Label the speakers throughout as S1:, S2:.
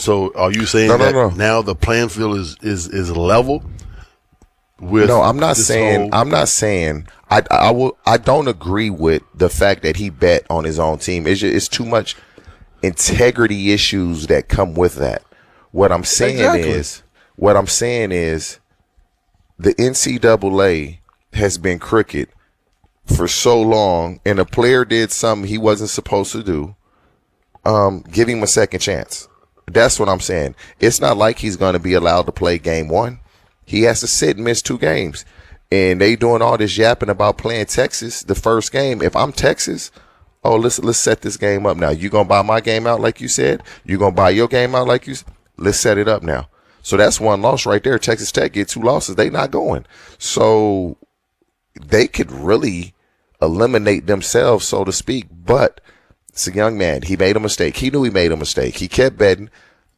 S1: So are you saying
S2: No.
S1: now the playing field is level? With
S2: no, I'm not saying. I don't agree with the fact that he bet on his own team. It's too much integrity issues that come with that. What I'm saying is the NCAA has been crooked for so long, and a player did something he wasn't supposed to do. Give him a second chance. That's what I'm saying. It's not like he's going to be allowed to play game one. He has to sit and miss 2 games. And they doing all this yapping about playing Texas the first game. If I'm Texas, let's set this game up now. You gonna buy my game out like you said? You gonna buy your game out like you said? Let's set it up now. So that's 1 loss right there. Texas Tech get 2 losses. They not going. So they could really eliminate themselves, so to speak. But it's a young man. He made a mistake. He knew he made a mistake. He kept betting.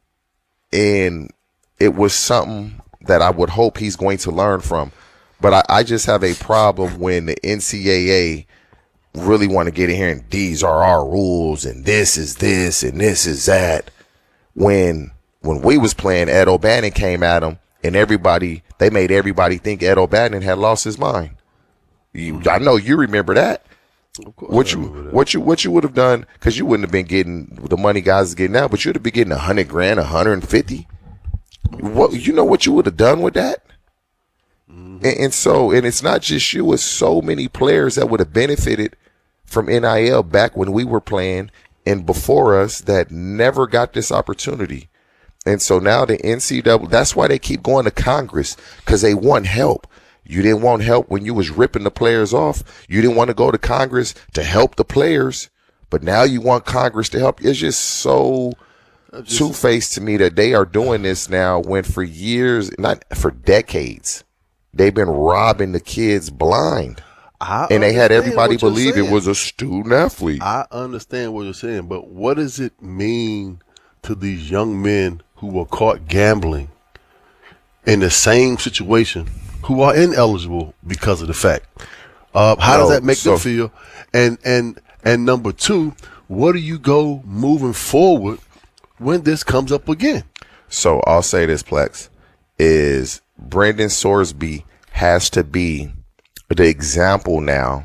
S2: And it was something that I would hope he's going to learn from. But I just have a problem when the NCAA really want to get in here and these are our rules and this is this and this is that. When we was playing, Ed O'Bannon came at him and they made everybody think Ed O'Bannon had lost his mind. I know you remember that.
S1: Of course,
S2: what you would have done, because you wouldn't have been getting the money guys are getting now, but you'd have been getting $100,000, $150,000. What you would have done with that? And it's not just you, it's so many players that would have benefited from NIL back when we were playing and before us that never got this opportunity. And so now the NCAA, that's why they keep going to Congress, because they want help. You didn't want help when you was ripping the players off. You didn't want to go to Congress to help the players, but now you want Congress to help. It's just so two-faced to me that they are doing this now when for years, not for decades, they've been robbing the kids blind. And they had everybody believe it was a student athlete.
S1: I understand what you're saying, but what does it mean to these young men who were caught gambling in the same situation, who are ineligible because of the fact? How does that make them feel? And number 2, where do you go moving forward when this comes up again?
S2: So I'll say this, Plex, is Brendan Sorsby has to be the example now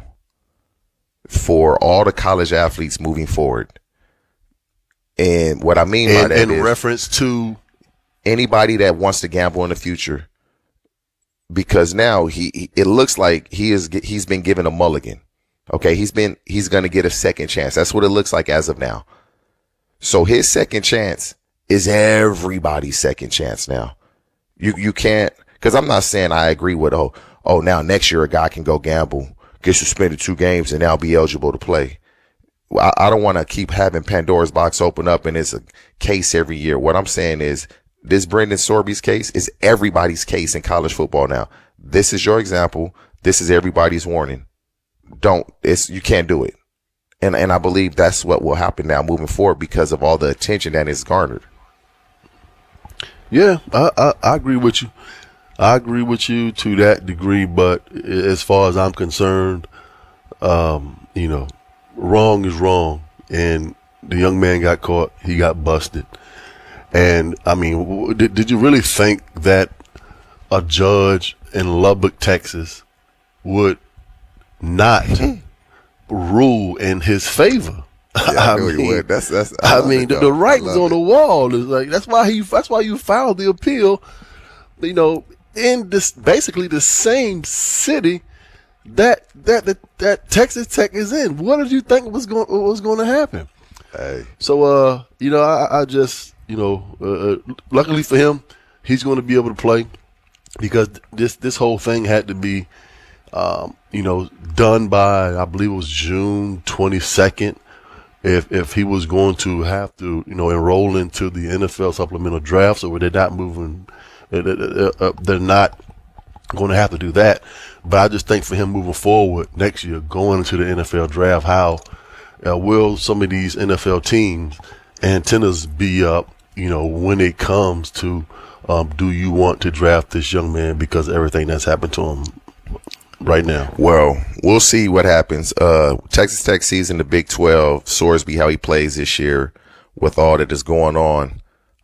S2: for all the college athletes moving forward. And what I mean by that
S1: in
S2: is
S1: reference to
S2: anybody that wants to gamble in the future, because now it looks like he's been given a mulligan. Okay, he's going to get a second chance. That's what it looks like as of now. So his second chance is everybody's second chance now. You can't, because I'm not saying I agree with now next year a guy can go gamble, get suspended 2 games, and now be eligible to play. I don't want to keep having Pandora's box open up and it's a case every year. What I'm saying is this Brendan Sorby's case is everybody's case in college football now. This is your example. This is everybody's warning. You can't do it. And I believe that's what will happen now moving forward because of all the attention that is garnered.
S1: Yeah, I agree with you. I agree with you to that degree, but as far as I'm concerned, wrong is wrong, and the young man got caught. He got busted. And, I mean, did you really think that a judge in Lubbock, Texas would not rule in his favor?
S2: Yeah, I knew you would.
S1: The writing's on the wall. Is like that's why you filed the appeal. In this basically the same city that Texas Tech is in. What did you think was going to happen?
S2: Hey.
S1: So I just luckily for him, he's going to be able to play because this whole thing had to be done by, I believe it was June 22nd. If he was going to have to, enroll into the NFL supplemental draft, so they're not moving, they're not going to have to do that. But I just think for him moving forward next year, going into the NFL draft, how will some of these NFL teams antennas be up, when it comes to do you want to draft this young man because of everything that's happened to him right now?
S2: Well, we'll see what happens. Texas Tech sees in the Big 12, Sorsby, how he plays this year with all that is going on.